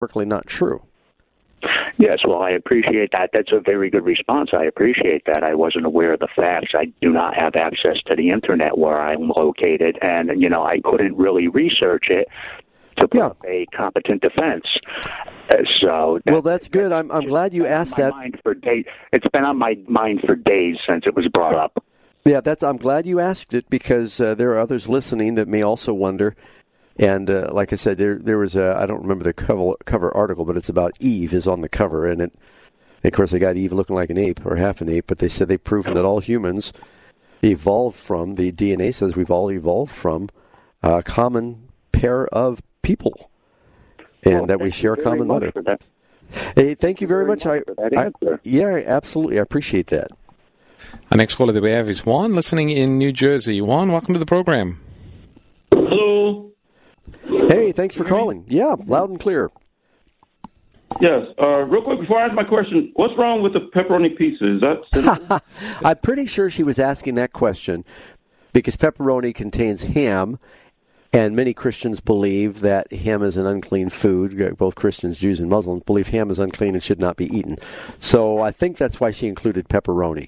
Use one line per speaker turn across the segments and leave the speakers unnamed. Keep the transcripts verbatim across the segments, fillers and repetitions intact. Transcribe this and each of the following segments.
categorically not true.
Yes, well, I appreciate that. That's a very good response. I appreciate that. I wasn't aware of the facts. I do not have access to the Internet where I'm located, and, you know, I couldn't really research it to put
yeah.
up a competent defense. Uh, so that,
well, that's good. I'm I'm glad you asked that.
Mind for day, it's been on my mind for days since it was brought up.
Yeah, that's. I'm glad you asked it because uh, there are others listening that may also wonder. And uh, like I said, there there was a, I don't remember the cover, cover article, but it's about Eve is on the cover. And, it, and of course, they got Eve looking like an ape or half an ape, but they said they've proven that all humans evolved from, the D N A says we've all evolved from a common pair of people and
well,
that we share a common mother. Hey, thank you very,
very
much.
much
I, I, yeah, absolutely. I appreciate that.
Our next caller that we have is Juan, listening in New Jersey. Juan, welcome to the program.
Hello.
Hey, thanks for calling. Yeah, loud and clear.
Yes. Uh, real quick, before I ask my question, what's wrong with the pepperoni pizza? Is that
I'm pretty sure she was asking that question because pepperoni contains ham, and many Christians believe that ham is an unclean food. Both Christians, Jews, and Muslims believe ham is unclean and should not be eaten. So I think that's why she included pepperoni.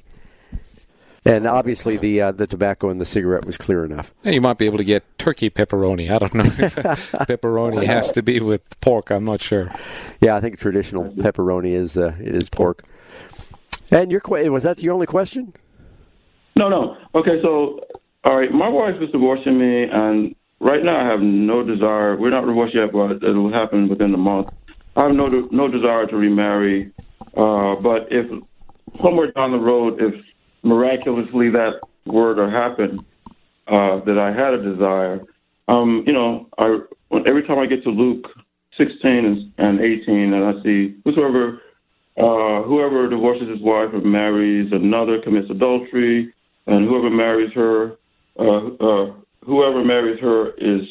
And obviously the uh, the tobacco and the cigarette was clear enough.
You might be able to get turkey pepperoni. I don't know if pepperoni has to be with pork. I'm not sure.
Yeah, I think traditional pepperoni is uh, it is pork. And your was that your only question?
No, no. Okay, so, all right, my wife is divorcing me, and right now I have no desire. We're not divorced yet, but it will happen within a month. I have no no desire to remarry, uh, but if somewhere down the road, if miraculously that were to happen, uh, that I had a desire, um, you know, I every time I get to Luke sixteen and, and eighteen, and I see whoever uh, whoever divorces his wife or marries another commits adultery, and whoever marries her, uh, uh, whoever marries her is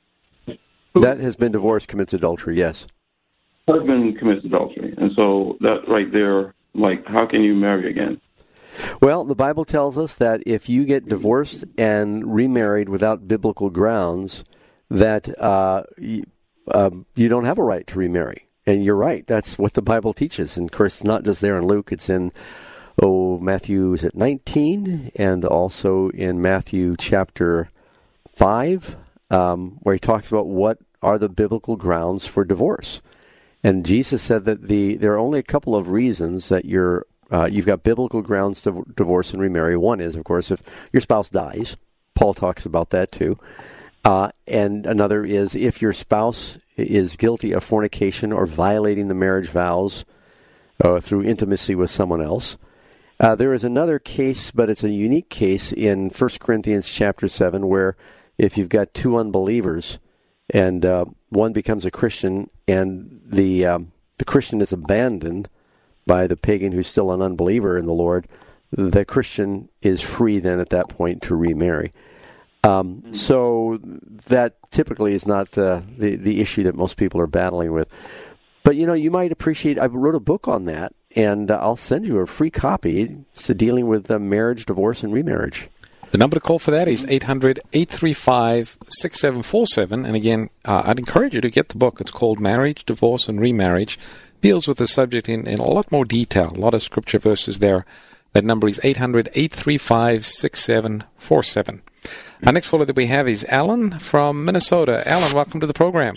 who,
that has been divorced commits adultery. Yes,
husband commits adultery, and so that right there, like, how can you marry again?
Well, the Bible tells us that if you get divorced and remarried without biblical grounds, that uh, you, um, you don't have a right to remarry. And you're right. That's what the Bible teaches. And, of course, it's not just there in Luke. It's in, oh, Matthew, is it nineteen? And also in Matthew chapter five, um, where he talks about what are the biblical grounds for divorce. And Jesus said that the there are only a couple of reasons that you're Uh, you've got biblical grounds to divorce and remarry. One is, of course, if your spouse dies. Paul talks about that, too. Uh, and another is if your spouse is guilty of fornication or violating the marriage vows uh, through intimacy with someone else. Uh, there is another case, but it's a unique case in First Corinthians chapter seven, where if you've got two unbelievers and uh, one becomes a Christian and the um, the Christian is abandoned by the pagan who's still an unbeliever in the Lord, the Christian is free then at that point to remarry. Um, so that typically is not the, the, the issue that most people are battling with. But, you know, you might appreciate, I wrote a book on that, and uh, I'll send you a free copy. It's dealing with uh, marriage, divorce, and remarriage.
The number to call for that is eight hundred, eight three five, six seven four seven. And again, uh, I'd encourage you to get the book. It's called Marriage, Divorce, and Remarriage. Deals with the subject in, in a lot more detail, a lot of scripture verses there. That number is eight hundred, eight three five, six seven four seven. Our next caller that we have is Alan from Minnesota. Alan, welcome to the program.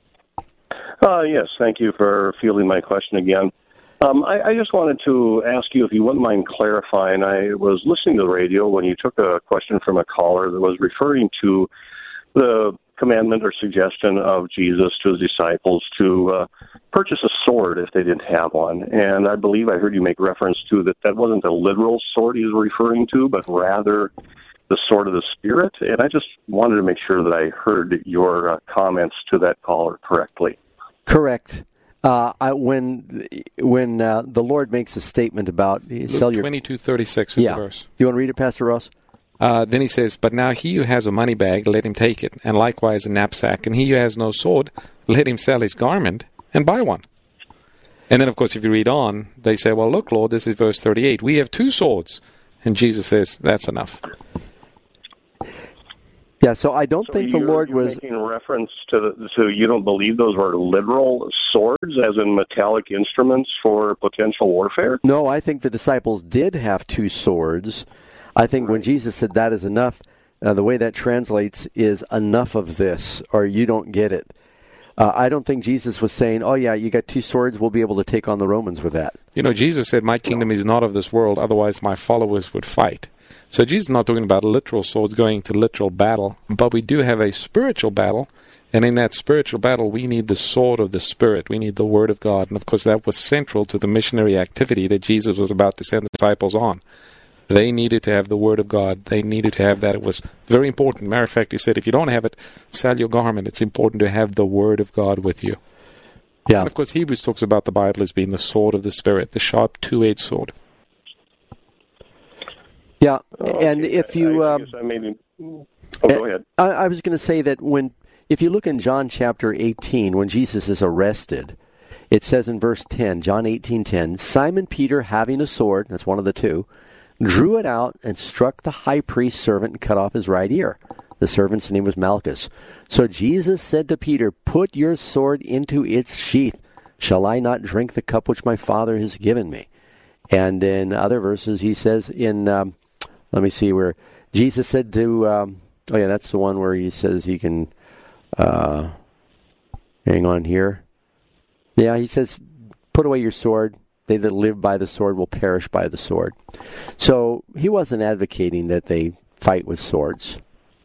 Uh, yes, thank you for fielding my question again. Um, I, I just wanted to ask you if you wouldn't mind clarifying. I was listening to the radio when you took a question from a caller that was referring to the commandment or suggestion of Jesus to his disciples to uh, purchase a sword if they didn't have one. And I believe I heard you make reference to that that wasn't a literal sword he was referring to, but rather the sword of the Spirit. And I just wanted to make sure that I heard your uh, comments to that caller correctly.
Correct. Uh, I, when when uh, the Lord makes a statement about sell your
twenty-two thirty-six is
yeah.
the verse.
Do you want to read it, Pastor Ross?
Uh, then he says, "But now he who has a money bag, let him take it, and likewise a knapsack. And he who has no sword, let him sell his garment and buy one." And then, of course, if you read on, they say, "Well, look, Lord, this is verse thirty-eight. We have two swords." And Jesus says, "That's enough."
Yeah, so I don't
so
think the
you're,
Lord
you're
was...
making reference to, the, so you don't believe those were literal swords, as in metallic instruments for potential warfare?
No, I think the disciples did have two swords. I think
Right.
when Jesus said that is enough, uh, the way that translates is enough of this, or you don't get it. Uh, I don't think Jesus was saying, oh yeah, you got two swords, we'll be able to take on the Romans with that.
You know, Jesus said, my kingdom is not of this world, otherwise my followers would fight. So Jesus is not talking about literal swords going to literal battle, but we do have a spiritual battle, and in that spiritual battle we need the sword of the Spirit. We need the Word of God, and of course that was central to the missionary activity that Jesus was about to send the disciples on. They needed to have the Word of God. They needed to have that. It was very important. Matter of fact, he said, if you don't have it, sell your garment. It's important to have the Word of God with you.
Yeah.
And of course, Hebrews talks about the Bible as being the sword of the Spirit, the sharp two-edged sword.
Yeah,
Oh,
and
okay.
if you...
I, I
uh,
guess I maybe... Oh, go ahead.
I, I was going to say that when, if you look in John chapter eighteen, when Jesus is arrested, it says in verse ten, John eighteen ten, Simon Peter, having a sword, that's one of the two, drew it out and struck the high priest's servant and cut off his right ear. The servant's name was Malchus. So Jesus said to Peter, put your sword into its sheath. Shall I not drink the cup which my Father has given me? And in other verses, he says in, um, let me see where, Jesus said to, um, oh yeah, that's the one where he says he can, uh, hang on here. Yeah, he says, put away your sword. They that live by the sword will perish by the sword. So he wasn't advocating that they fight with swords.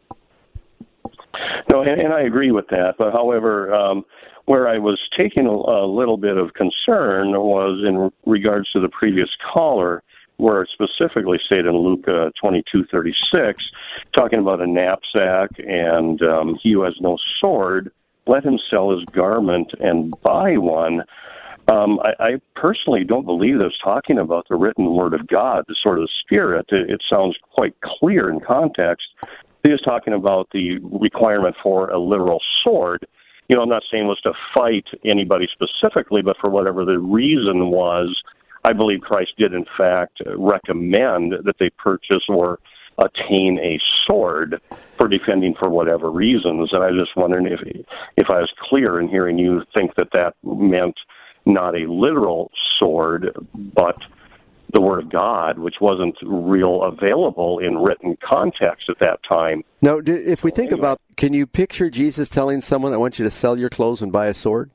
No, and, and I agree with that. But however, um, where I was taking a, a little bit of concern was in regards to the previous caller, where it specifically stated in Luke uh, twenty-two thirty-six, talking about a knapsack, and um, he who has no sword, let him sell his garment and buy one. Um, I, I personally don't believe that it's talking about the written word of God, the sort of Spirit. It, it sounds quite clear in context. He was talking about the requirement for a literal sword. You know, I'm not saying it was to fight anybody specifically, but for whatever the reason was, I believe Christ did, in fact, recommend that they purchase or attain a sword for defending for whatever reasons. And I was just wondering if if I was clear in hearing you think that that meant not a literal sword, but the Word of God, which wasn't real available in written context at that time.
Now, if we think
Anyway.
about, can you picture Jesus telling someone, I want you to sell your clothes and buy a sword?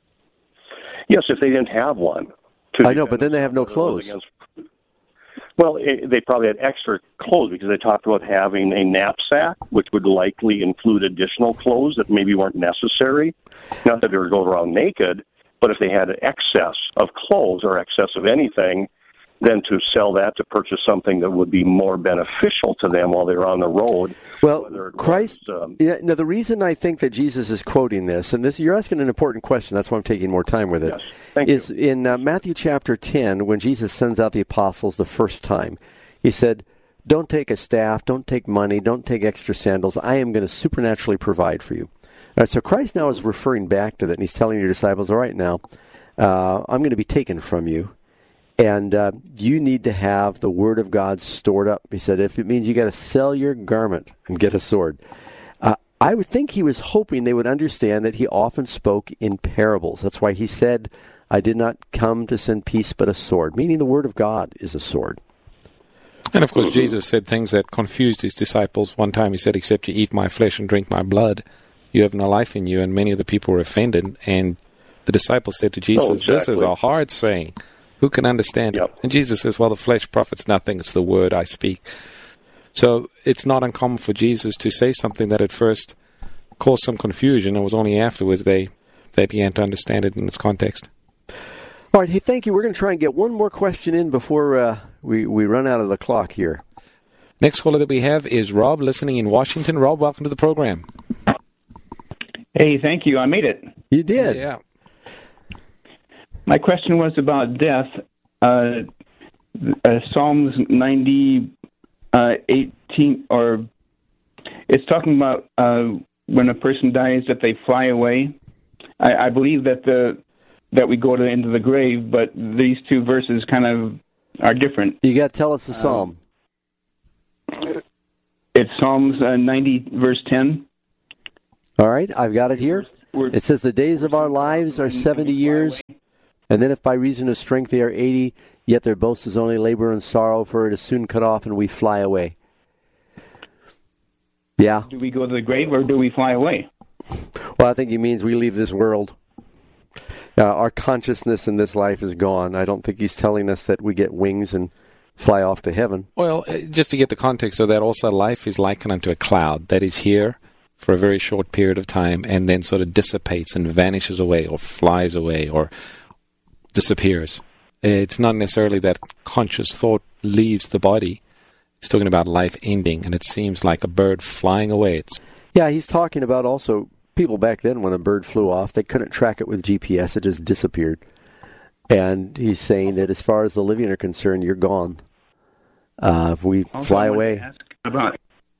Yes, if they didn't have one. to
I know,
defend
but then they have no
themselves
clothes.
against- Well, it, they probably had extra clothes because they talked about having a knapsack, which would likely include additional clothes that maybe weren't necessary. Not that they were going around naked, but if they had an excess of clothes or excess of anything, then to sell that to purchase something that would be more beneficial to them while they're on the road.
Well,
whether it
Christ,
was, um,
yeah, now the reason I think that Jesus is quoting this, and this you're asking an important question, that's why I'm taking more time with it,
Yes, thank
is
you.
in uh, Matthew chapter ten, when Jesus sends out the apostles the first time, he said, don't take a staff, don't take money, don't take extra sandals, I am going to supernaturally provide for you. All right, so Christ now is referring back to that, and he's telling your disciples, all right, now, uh, I'm going to be taken from you. And uh, you need to have the Word of God stored up. He said, if it means you got to sell your garment and get a sword. Uh, I would think he was hoping they would understand that he often spoke in parables. That's why he said, I did not come to send peace but a sword, meaning the Word of God is a sword.
And of course, Jesus said things that confused his disciples. One time he said, except you eat my flesh and drink my blood, you have no life in you. And many of the people were offended. And the disciples said to Jesus,
Oh, exactly.
this is a hard saying. Who can understand
Yep.
it? And Jesus says, well, the flesh profits nothing. It's the word I speak. So it's not uncommon for Jesus to say something that at first caused some confusion. It was only afterwards they, they began to understand it in its context.
All right, hey, thank you. We're going to try and get one more question in before uh, we, we run out of the clock here.
Next caller that we have is Rob, listening in Washington. Rob, welcome to the program.
Hey, thank you. I made it.
You did.
Yeah.
My question was about death. Uh, uh, Psalms ninety, uh, eighteen, or it's talking about uh, when a person dies that they fly away. I, I believe that the that we go to into the grave, but these two verses kind of are different.
You got to tell us the psalm.
it's Psalms uh, ninety, verse ten.
All right, I've got it here. It says, the days of our lives are seventy years, and then if by reason of strength they are eighty, yet their boast is only labor and sorrow, for it is soon cut off, and we fly away. Yeah.
Do we go to the grave, or do we fly away?
Well, I think he means we leave this world. Uh, our consciousness in this life is gone. I don't think he's telling us that we get wings and fly off to heaven.
Well, just to get the context of that, also life is likened unto a cloud that is here for a very short period of time and then sort of dissipates and vanishes away or flies away or disappears. It's not necessarily that conscious thought leaves the body. It's talking about life ending, and it seems like a bird flying away. It's
Yeah, he's talking about also people back then when a bird flew off, they couldn't track it with G P S. It just disappeared. And he's saying that as far as the living are concerned, you're gone. Uh, if we
also,
fly
I
away.
ask about,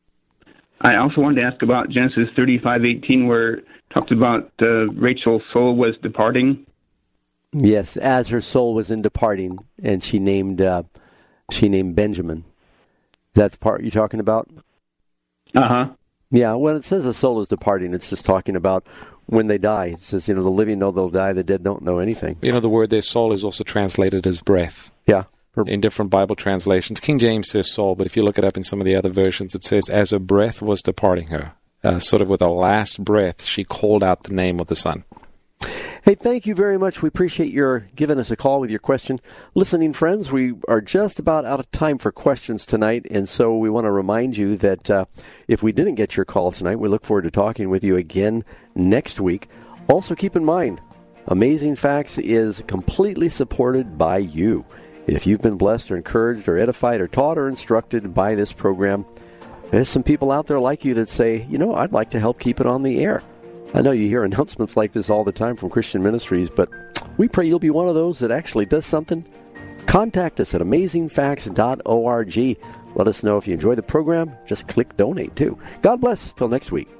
I also wanted to ask about Genesis thirty-five eighteen, where it talks about uh, Rachel's soul was departing.
Yes, as her soul was in departing, and she named uh, she named Benjamin. Is that the part you're talking about?
Uh-huh.
Yeah, when it says a soul is departing, it's just talking about when they die. It says, you know, the living know they'll die, the dead don't know anything.
You know, the word there, soul, is also translated as breath.
Yeah.
In different Bible translations. King James says soul, but if you look it up in some of the other versions, it says, as her breath was departing her. Uh, sort of with her last breath, she called out the name of the Son.
Hey, thank you very much. We appreciate your giving us a call with your question. Listening friends, we are just about out of time for questions tonight, and so we want to remind you that uh, if we didn't get your call tonight, we look forward to talking with you again next week. Also, keep in mind, Amazing Facts is completely supported by you. If you've been blessed or encouraged or edified or taught or instructed by this program, there's some people out there like you that say, you know, I'd like to help keep it on the air. I know you hear announcements like this all the time from Christian Ministries, but we pray you'll be one of those that actually does something. Contact us at amazing facts dot org. Let us know if you enjoy the program. Just click donate, too. God bless. Till next week.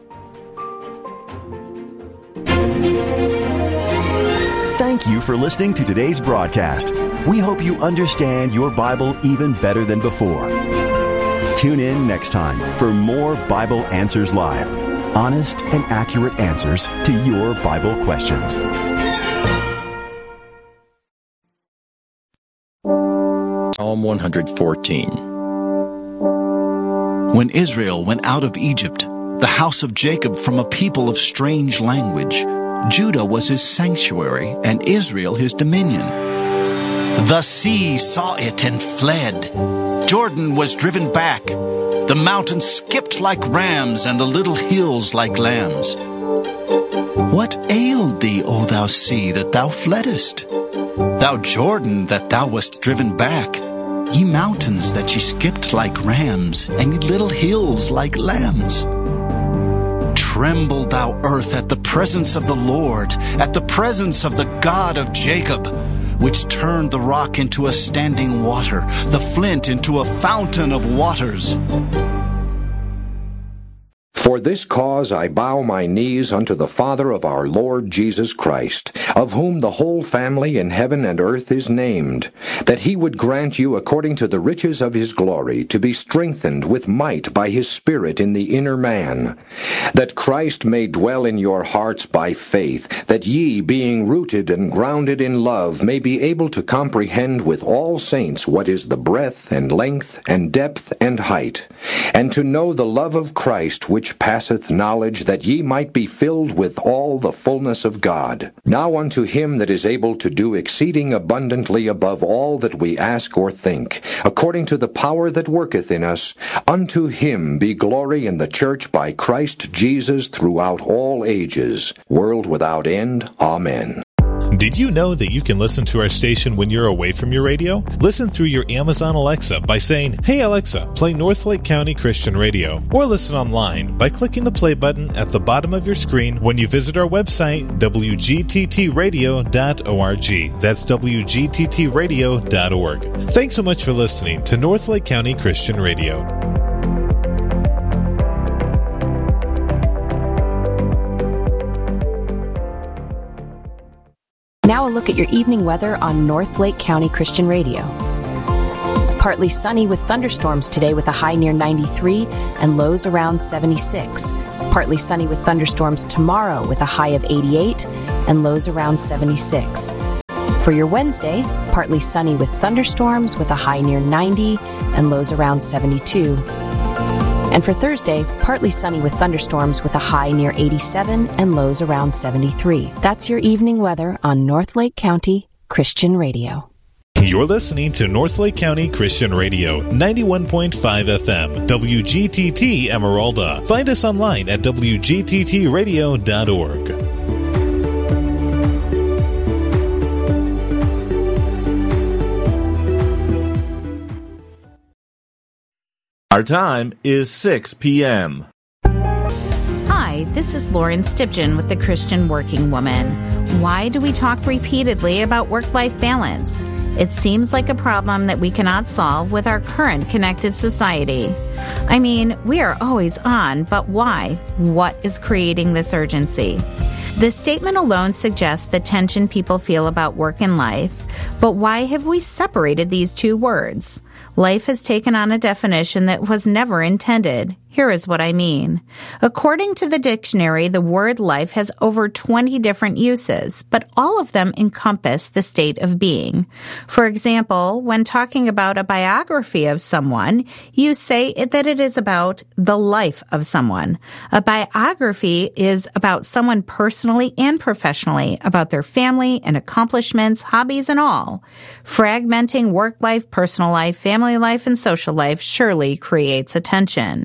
Thank you for listening to today's broadcast. We hope you understand your Bible even better than before. Tune in next time for more Bible Answers Live. Honest and accurate answers to your Bible questions.
Psalm one fourteen. When Israel went out of Egypt, the house of Jacob from a people of strange language, Judah was his sanctuary, and Israel his dominion. The sea saw it and fled. Jordan was driven back. The mountains skipped like rams, and the little hills like lambs. What ailed thee, O thou sea, that thou fleddest? Thou Jordan, that thou wast driven back? Ye mountains, that ye skipped like rams, and ye little hills like lambs? Tremble, thou earth, at the presence of the Lord, at the presence of the God of Jacob, which turned the rock into a standing water, the flint into a fountain of waters.
For this cause I bow my knees unto the Father of our Lord Jesus Christ, of whom the whole family in heaven and earth is named, that he would grant you according to the riches of his glory to be strengthened with might by his Spirit in the inner man, that Christ may dwell in your hearts by faith, that ye, being rooted and grounded in love, may be able to comprehend with all saints what is the breadth and length and depth and height, and to know the love of Christ which passeth knowledge, that ye might be filled with all the fullness of God. Now unto him that is able to do exceeding abundantly above all that we ask or think, according to the power that worketh in us, unto him be glory in the church by Christ Jesus throughout all ages, world without end. Amen.
Did you know that you can listen to our station when you're away from your radio? Listen through your Amazon Alexa by saying, "Hey Alexa, play Northlake County Christian Radio." Or listen online by clicking the play button at the bottom of your screen when you visit our website, w g t t radio dot org. That's w g t t radio dot org. Thanks so much for listening to Northlake County Christian Radio.
Now a look at your evening weather on Northlake County Christian Radio. Partly sunny with thunderstorms today with a high near ninety-three and lows around seventy-six. Partly sunny with thunderstorms tomorrow with a high of eighty-eight and lows around seventy-six. For your Wednesday, partly sunny with thunderstorms with a high near ninety and lows around seventy-two. And for Thursday, partly sunny with thunderstorms with a high near eighty-seven and lows around seventy-three. That's your evening weather on Northlake County Christian Radio.
You're listening to Northlake County Christian Radio, ninety-one point five F M, W G T T Emeralda. Find us online at W G T T radio dot org.
Our time is six p.m.
Hi, this is Lauren Stipgen with the Christian Working Woman. Why do we talk repeatedly about work-life balance? It seems like a problem that we cannot solve with our current connected society. I mean, we are always on, but why? What is creating this urgency? This statement alone suggests the tension people feel about work and life, but why have we separated these two words? Life has taken on a definition that was never intended. Here is what I mean. According to the dictionary, the word life has over twenty different uses, but all of them encompass the state of being. For example, when talking about a biography of someone, you say that it is about the life of someone. A biography is about someone personally and professionally, about their family and accomplishments, hobbies, and all. Fragmenting work life, personal life, family life, and social life surely creates a tension.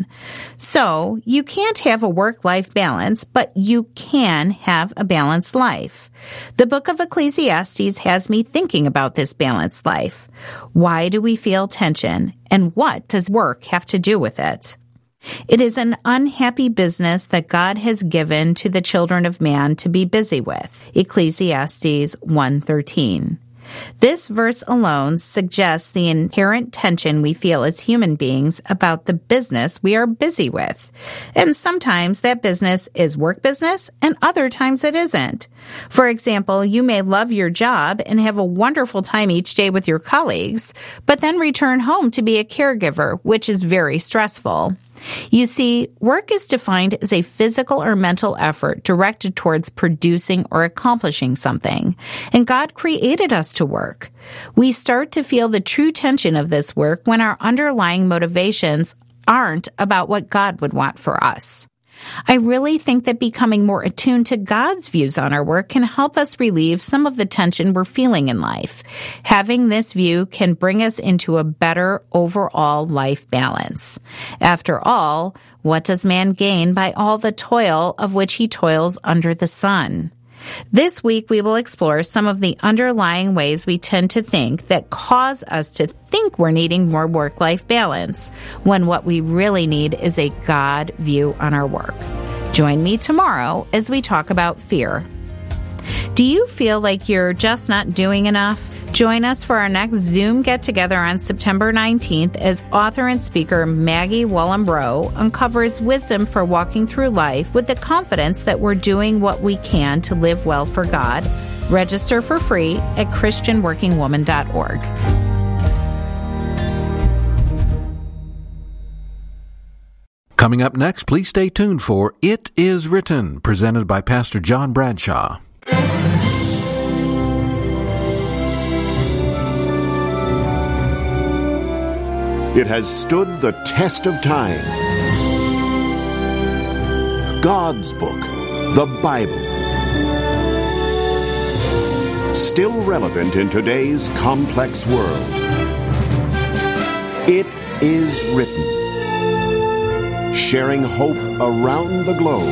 So, you can't have a work-life balance, but you can have a balanced life. The book of Ecclesiastes has me thinking about this balanced life. Why do we feel tension, and what does work have to do with it? It is an unhappy business that God has given to the children of man to be busy with. Ecclesiastes one thirteen. This verse alone suggests the inherent tension we feel as human beings about the business we are busy with. And sometimes that business is work business, and other times it isn't. For example, you may love your job and have a wonderful time each day with your colleagues, but then return home to be a caregiver, which is very stressful. You see, work is defined as a physical or mental effort directed towards producing or accomplishing something. And God created us to work. We start to feel the true tension of this work when our underlying motivations aren't about what God would want for us. I really think that becoming more attuned to God's views on our work can help us relieve some of the tension we're feeling in life. Having this view can bring us into a better overall life balance. After all, what does man gain by all the toil of which he toils under the sun? This week, we will explore some of the underlying ways we tend to think that cause us to think we're needing more work-life balance, when what we really need is a God view on our work. Join me tomorrow as we talk about fear. Do you feel like you're just not doing enough? Join us for our next Zoom get-together on September nineteenth as author and speaker Maggie Wallenbro uncovers wisdom for walking through life with the confidence that we're doing what we can to live well for God. Register for free at Christian Working Woman dot org.
Coming up next, please stay tuned for It Is Written, presented by Pastor John Bradshaw.
It has stood the test of time. God's book, the Bible. Still relevant in today's complex world. It is written. Sharing hope around the globe.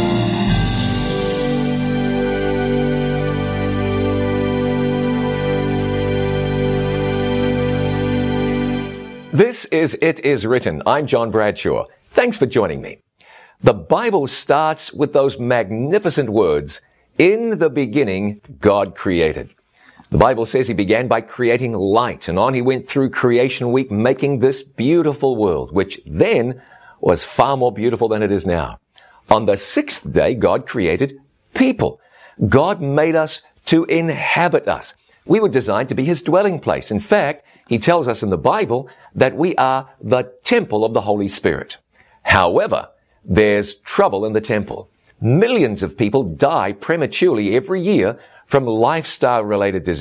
This is It Is Written. I'm John Bradshaw. Thanks for joining me. The Bible starts with those magnificent words, "In the beginning, God created." The Bible says he began by creating light, and on he went through creation week, making this beautiful world, which then was far more beautiful than it is now. On the sixth day, God created people. God made us to inhabit us. We were designed to be His dwelling place. In fact, He tells us in the Bible that we are the temple of the Holy Spirit. However, there's trouble in the temple. Millions of people die prematurely every year from lifestyle-related disease.